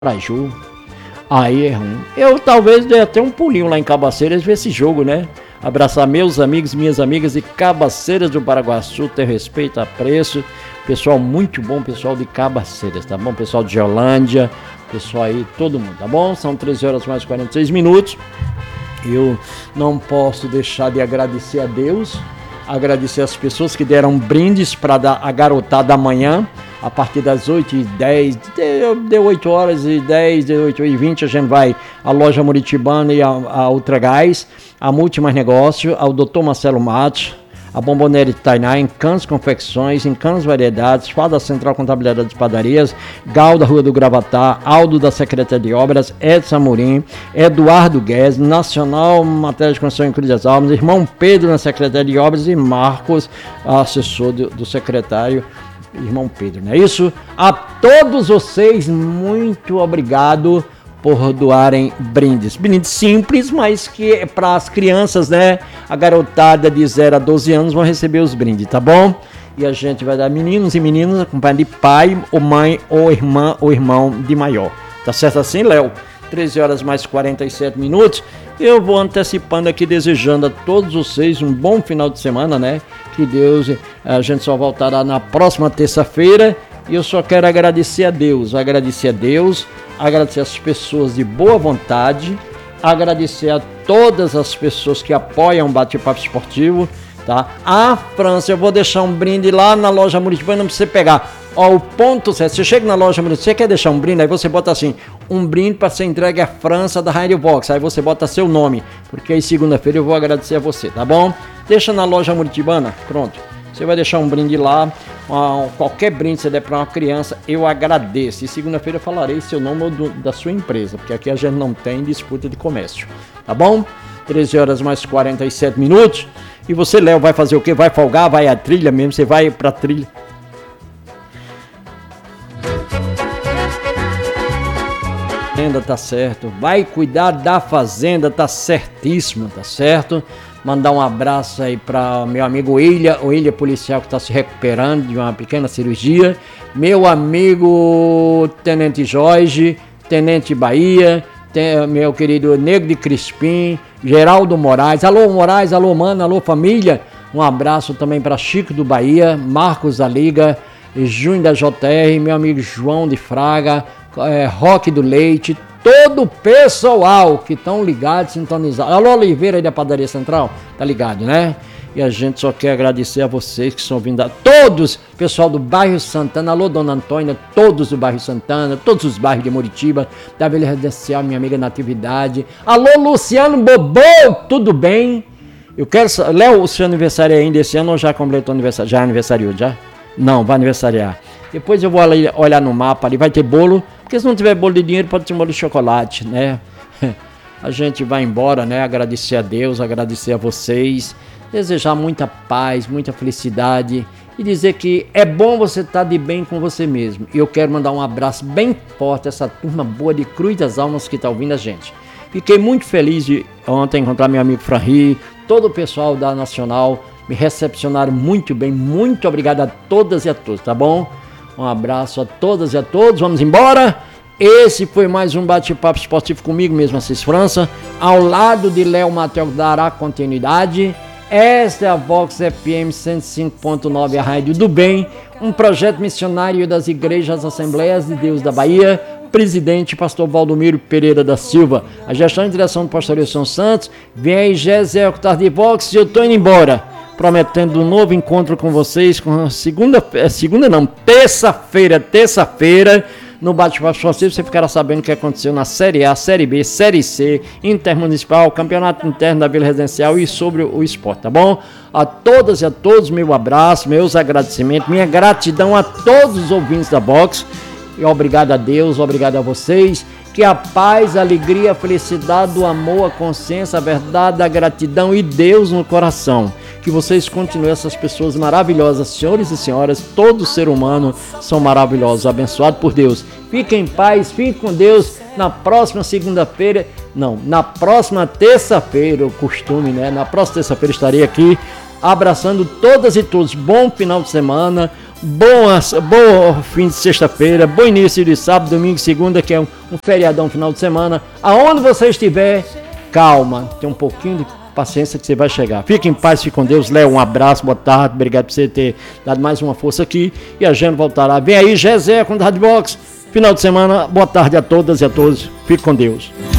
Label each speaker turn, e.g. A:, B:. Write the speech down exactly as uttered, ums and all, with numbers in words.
A: Araju. Aí é ruim. Eu talvez dê até um pulinho lá em Cabaceiras ver esse jogo, né? Abraçar meus amigos, minhas amigas de Cabaceiras do Paraguaçu, ter respeito, apreço. Pessoal muito bom, pessoal de Cabaceiras, tá bom? Pessoal de Geolândia, pessoal aí, todo mundo, tá bom? São treze horas mais quarenta e seis minutos. Eu não posso deixar de agradecer a Deus, agradecer as pessoas que deram brindes para a garotada da manhã, a partir das oito e dez, deu oito horas e dez, deu oito e vinte, a gente vai à loja Muritibana e a, a Ultragás, a Multimais Negócio, ao doutor Marcelo Matos, a Bombonera de Tainá, em Canos Confecções, em Canos Variedades, Fada Central Contabilidade de Padarias, Gal da Rua do Gravatá, Aldo da Secretaria de Obras, Edson Amorim, Eduardo Guedes, Nacional Matéria de Construção em Cruz das Almas, Irmão Pedro na Secretaria de Obras e Marcos, assessor do, do secretário, Irmão Pedro, não é isso? A todos vocês, muito obrigado por doarem brindes. Brindes simples, mas que é para as crianças, né? A garotada de zero a doze anos vão receber os brindes, tá bom? E a gente vai dar meninos e meninas acompanhados de pai, ou mãe, ou irmã, ou irmão de maior. Tá certo assim, Léo? treze horas mais quarenta e sete minutos. Eu vou antecipando aqui, desejando a todos vocês um bom final de semana, né? Que Deus, a gente só voltará na próxima terça-feira. E eu só quero agradecer a Deus, agradecer a Deus, agradecer as pessoas de boa vontade, agradecer a todas as pessoas que apoiam o Bate-Papo Esportivo, tá? A França, eu vou deixar um brinde lá na loja Muritibana, não precisa pegar. Ó, o ponto certo, você chega na loja Muritibana, você quer deixar um brinde, aí você bota assim, um brinde para ser entregue à França da Rádio Vox, aí você bota seu nome, porque aí segunda-feira eu vou agradecer a você, tá bom? Deixa na loja Muritibana, pronto. Você vai deixar um brinde lá, uma, qualquer brinde que você der para uma criança, eu agradeço. E segunda-feira eu falarei seu nome ou do, da sua empresa, porque aqui a gente não tem disputa de comércio, tá bom? treze horas mais quarenta e sete minutos. E você, Léo, vai fazer o quê? Vai folgar? Vai à trilha mesmo? Você vai pra trilha? Fazenda, tá certo. Vai cuidar da fazenda, tá certíssimo, tá certo? Mandar um abraço aí para meu amigo Ilha, o Ilha policial que está se recuperando de uma pequena cirurgia. Meu amigo Tenente Jorge, Tenente Bahia, tem, meu querido Negro de Crispim, Geraldo Moraes. Alô Moraes, alô mano, alô família. Um abraço também para Chico do Bahia, Marcos da Liga, Júnior da J R, meu amigo João de Fraga, é, Roque do Leite, todo o pessoal que estão ligados, sintonizados. Alô, Oliveira aí da Padaria Central, tá ligado, né? E a gente só quer agradecer a vocês que estão vindo, a todos, pessoal do bairro Santana, alô, Dona Antônia, todos do bairro Santana, todos os bairros de Muritiba, da Vila Residencial, minha amiga Natividade. Alô, Luciano Bobô, tudo bem? Eu quero, Léo, o seu aniversário ainda esse ano ou já completou aniversário? Já aniversariou, já? Não, vai aniversariar. Depois eu vou ali, olhar no mapa ali, vai ter bolo, porque se não tiver bolo de dinheiro, pode ter um bolo de chocolate, né? A gente vai embora, né? Agradecer a Deus, agradecer a vocês, desejar muita paz, muita felicidade e dizer que é bom você estar de bem com você mesmo. E eu quero mandar um abraço bem forte a essa turma boa de Cruz das Almas que está ouvindo a gente. Fiquei muito feliz de ontem encontrar meu amigo Franri, todo o pessoal da Nacional, me recepcionaram muito bem. Muito obrigado a todas e a todos, tá bom? Um abraço a todas e a todos. Vamos embora. Esse foi mais um bate-papo esportivo comigo mesmo, Assis França. Ao lado de Léo Matheus dará continuidade. Esta é a Vox F M cento e cinco ponto nove, a Rádio do Bem. Um projeto missionário das Igrejas Assembleias de Deus da Bahia. Presidente, pastor Valdomiro Pereira da Silva. A gestão e direção do pastor Wilson Santos. Vem aí, Gésé Octar de Vox, e eu tô indo embora. Prometendo um novo encontro com vocês, com segunda, segunda não, terça-feira, terça-feira, no Bate-Papo Esportivo, você ficará sabendo o que aconteceu na Série A, Série B, Série C, Intermunicipal, Campeonato Interno da Vila Residencial e sobre o esporte, tá bom? A todas e a todos, meu abraço, meus agradecimentos, minha gratidão a todos os ouvintes da Vox, e obrigado a Deus, obrigado a vocês. Que a paz, a alegria, a felicidade, o amor, a consciência, a verdade, a gratidão e Deus no coração. Que vocês continuem essas pessoas maravilhosas, senhores e senhoras, todo ser humano são maravilhosos, abençoados por Deus. Fiquem em paz, fiquem com Deus. Na próxima segunda-feira, não, na próxima terça-feira, o costume, né? Na próxima terça-feira estarei aqui abraçando todas e todos. Bom final de semana, bom, bom fim de sexta-feira, bom início de sábado, domingo e segunda, que é um, um feriadão final de semana. Aonde você estiver, calma, tem um pouquinho de paciência que você vai chegar. Fique em paz, fique com Deus. Léo, um abraço, boa tarde, obrigado por você ter dado mais uma força aqui e a gente voltará. Vem aí, Gezé com o Hardbox. Final de semana, boa tarde a todas e a todos. Fique com Deus.